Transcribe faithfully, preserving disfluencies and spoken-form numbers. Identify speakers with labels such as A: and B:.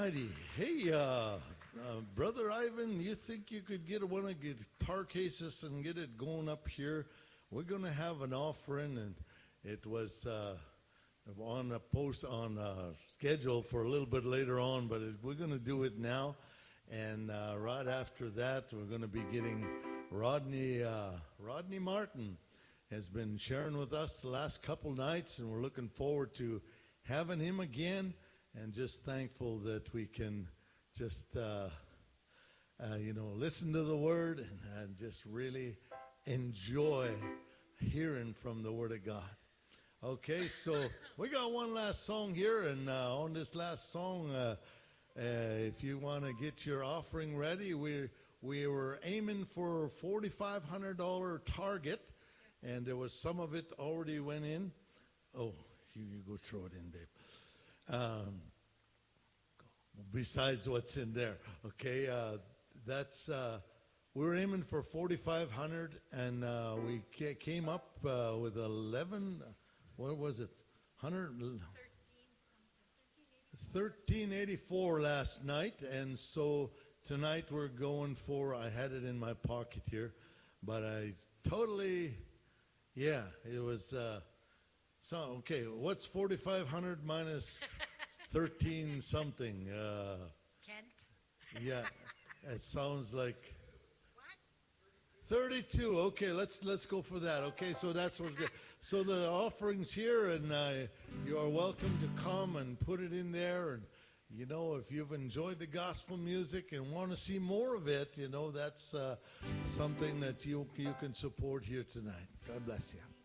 A: righty. Hey, uh, uh, Brother Ivan, you think you could get one of the guitar cases and get it going up here? We're going to have an offering, and it was uh, on a post on a schedule for a little bit later on, but it, we're going to do it now. And uh, right after that, we're going to be getting Rodney uh, Rodney Martin has been sharing with us the last couple nights, and we're looking forward to having him again, and just thankful that we can just, uh, uh, you know, listen to the Word and, and just really enjoy hearing from the Word of God. Okay, so we got one last song here, and uh, on this last song, uh, uh, if you want to get your offering ready, we we were aiming for forty-five hundred dollars target, and there was some of it already went in. Oh, you, you go throw it in, babe. Um, besides what's in there, okay, uh, that's uh, we were aiming for forty-five hundred, and uh, we ca- came up uh, with eleven. What was it? Hundred thirteen eighty-four last night, and so tonight we're going for. I had it in my pocket here, but I totally, yeah, it was. Uh, so okay, what's forty-five hundred minus thirteen something? Uh,
B: Kent?
A: yeah, it sounds like thirty-two. Okay, let's let's go for that. Okay, so that's what's good. So the offering's here, and uh, you are welcome to come and put it in there. And you know, if you've enjoyed the gospel music and want to see more of it, you know, that's uh, something that you you can support here tonight. God bless you.